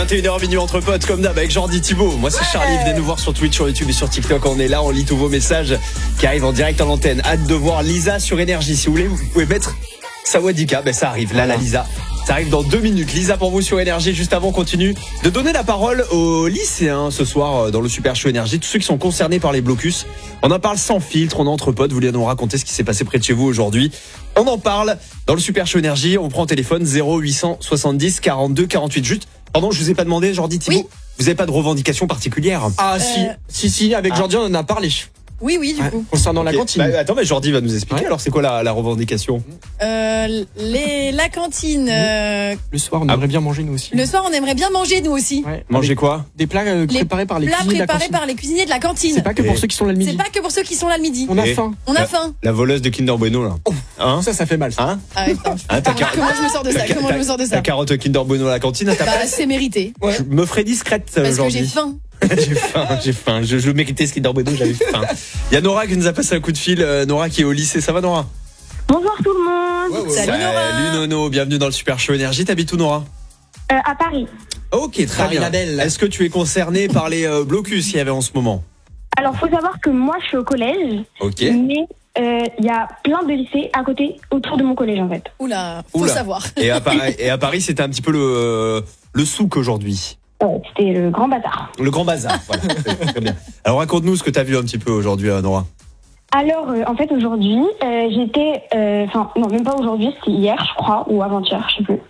21h minuit entre potes comme d'hab avec Jordi Thibaut. Moi c'est Charlie, venez nous voir sur Twitch, sur YouTube et sur TikTok. On est là, on lit tous vos messages qui arrivent en direct en antenne. Hâte de voir Lisa sur Énergie. Si vous voulez, vous pouvez mettre Sawadika, ça arrive là, la Lisa. Ça arrive dans 2 minutes. Lisa pour vous sur Énergie. Juste avant, on continue de donner la parole aux lycéens ce soir dans le Super Show Énergie. Tous ceux qui sont concernés par les blocus. On en parle sans filtre, on est entre potes. Vous voulez nous raconter ce qui s'est passé près de chez vous aujourd'hui? On en parle dans le Super Show Énergie. On prend au téléphone 0870 42 48. Juste, pardon, je vous ai pas demandé, Jordi Thibaut. Oui. Vous avez pas de revendication particulière? Ah si, avec Jordi on en a parlé. Oui, du coup. Concernant la cantine. Attends, mais Jordi va nous expliquer. Alors c'est quoi la revendication? La cantine. Le soir on aimerait bien manger nous aussi. Le soir, on aimerait bien manger nous aussi. Ouais. Manger quoi? Des plats préparés par les Plats cuisiniers de la préparés cantine. par les cuisiniers de la cantine. C'est pas que pour ceux qui sont là le midi. C'est pas que pour ceux qui sont là le midi. On a Et- faim. On a faim. La voleuse de Kinder Bueno là. Hein? Ça fait mal. Hein? Ah ouais, putain. Comment je me sors de ça? Comment je me sors de Ta ça? carotte Kinder Bueno à la cantine à ta Bah, place? c'est mérité. Je me ferai discrète Parce que aujourd'hui. j'ai faim. J'ai faim. Je méritais ce Kinder Bueno, j'avais faim. Il y a Nora qui nous a passé un coup de fil. Nora qui est au lycée. Ça va, Nora? Bonjour tout le monde. Salut Nora. Salut Nono, bienvenue dans le Super Show Énergie. T'habites où, Nora? À Paris. Ok, très Paris bien. la belle. Est-ce que tu es concerné par les blocus qu'il y avait en ce moment? Alors, faut savoir que moi, je suis au collège, Ok. mais il y a plein de lycées à côté, autour de mon collège, en fait. Oula, faut Oula. savoir. Et à Paris, c'était un petit peu le souk aujourd'hui. C'était le grand bazar. Le grand bazar. Voilà. Très bien. Alors raconte-nous ce que t'as vu un petit peu aujourd'hui, Nora. Alors, en fait, aujourd'hui, j'étais... non, même pas aujourd'hui, c'était hier, je crois, ou avant-hier, je sais plus.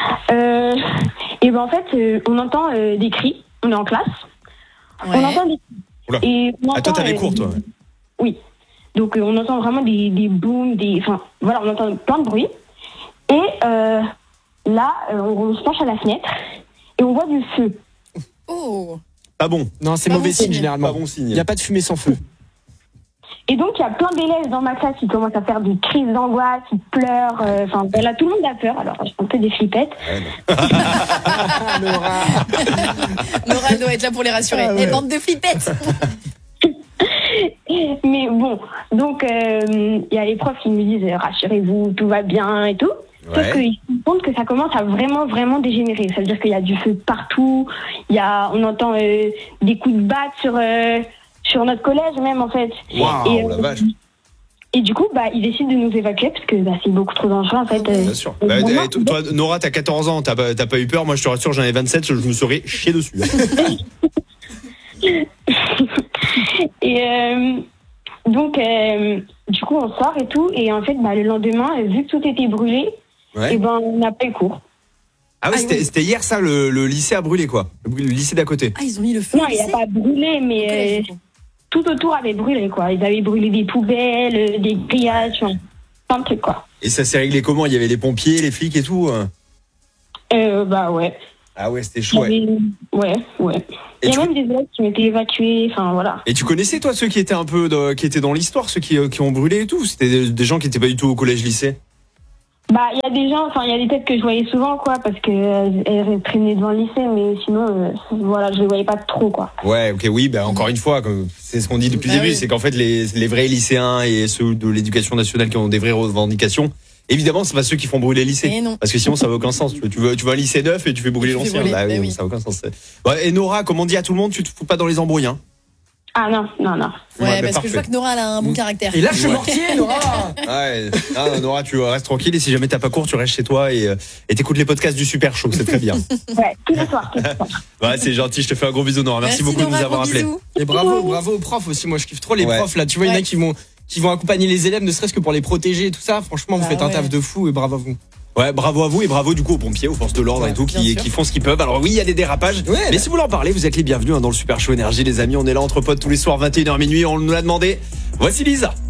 Et ben en fait, on entend des cris, on est en classe, Ouais. on entend des Oula. et on Ah, toi, entend, t'avais cours, toi. Oui. Donc, on entend vraiment des booms, enfin, voilà, on entend plein de bruit. Et là, on se penche à la fenêtre et on voit du feu. Oh. Pas bon. Non, c'est Pas mauvais bon signe signe. généralement. Pas bon signe. Il n'y a pas de fumée sans feu. Et donc, il y a plein d'élèves dans ma classe qui commencent à faire des crises d'angoisse, qui pleurent. Enfin, voilà, tout le monde a peur. Alors, j'ai un peu des flippettes. Nora, elle doit être là pour les rassurer. Ah ouais. Et bande de flippettes. Mais bon, donc, il y a les profs qui me disent rassurez-vous, tout va bien et tout. Sauf Ouais. qu'ils se rendent compte que ça commence à vraiment dégénérer. Ça veut dire qu'il y a du feu partout. On entend des coups de batte sur notre collège même, en fait. Waouh, la vache. Et du coup, ils décident de nous évacuer parce que c'est beaucoup trop dangereux, en fait. Bien sûr. Toi, Nora, t'as 14 ans, t'as pas eu peur. Moi, je te rassure, j'en ai 27, je me serais chié dessus. Et donc, du coup, on sort et tout. Et en fait, le lendemain, vu que tout était brûlé, Ouais. et on n'a pas eu cours. Ah ouais, c'était hier ça, le lycée a brûlé quoi. Le lycée d'à côté. Ah, ils ont mis le feu. Non, au il n'a lycée. pas brûlé, mais Collège, du coup. tout autour avait brûlé, quoi. Ils avaient brûlé des poubelles, des grillages, enfin, plein de trucs, quoi. Et ça s'est réglé comment? Il y avait les pompiers, les flics et tout. Ouais. Ah ouais, c'était chaud. Ouais. Ouais. Et Il y tu- a même des élèves qui m'étaient évacués, enfin, voilà. Et tu connaissais toi ceux qui étaient qui étaient dans l'histoire, ceux qui ont brûlé et tout? C'était des gens qui étaient pas du tout au collège-lycée? Il y a des gens, enfin, il y a des têtes que je voyais souvent, quoi, parce que elles traînaient devant le lycée, mais sinon, voilà, je les voyais pas trop, quoi. Ouais, ok, oui, encore une fois, c'est ce qu'on dit depuis le Ah début, oui. c'est qu'en fait les vrais lycéens et ceux de l'éducation nationale qui ont des vraies revendications, évidemment, c'est pas ceux qui font brûler le lycée. Et non. Parce que sinon, ça n'a aucun sens. Tu veux un lycée neuf et tu fais brûler Et tu fais l'ancien. brûler, Bah bah oui, oui. ça n'a aucun sens. Ouais, et Nora, comme on dit à tout le monde, tu te fous pas dans les embrouilles, hein. Ah non. Ouais, bah, parce que je vois que Nora, elle a un bon caractère. Et là, je suis Ouais. mortier, Nora. Ouais. Ah, Nora, tu restes tranquille et si jamais t'as pas cours, tu restes chez toi et t'écoutes les podcasts du Super Show. C'est très bien. Ouais, tous les soirs. Ouais, c'est gentil. Je te fais un gros bisou, Nora. Merci beaucoup de nous Nora, avoir gros appelés. bisous. Et bravo aux profs aussi. Moi, je kiffe trop les Ouais. profs là. Tu vois, il y en a Ouais. qui vont accompagner les élèves, ne serait-ce que pour les protéger et tout ça. Franchement, vous Bah faites un ouais. taf de fou et bravo à vous. Ouais, bravo à vous et bravo du coup aux pompiers, aux forces de l'ordre Ouais, et tout bien qui sûr. font ce qu'ils peuvent. Alors oui, il y a des dérapages. Ouais, mais bah. si vous voulez en parler, vous êtes les bienvenus dans le Super Show Énergie, les amis. On est là entre potes tous les soirs 21h minuit. On nous l'a demandé. Voici Lisa.